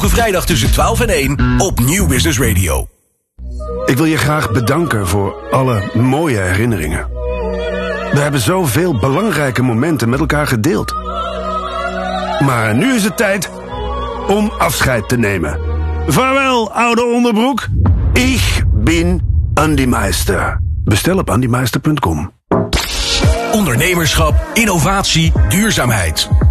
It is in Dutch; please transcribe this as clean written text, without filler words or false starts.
Vrijdag tussen 12 en 1 op Nieuw Business Radio. Ik wil je graag bedanken voor alle mooie herinneringen. We hebben zoveel belangrijke momenten met elkaar gedeeld. Maar nu is het tijd om afscheid te nemen. Vaarwel, oude onderbroek. Ik ben Andy Meister. Bestel op andymeister.com. Ondernemerschap, innovatie, duurzaamheid.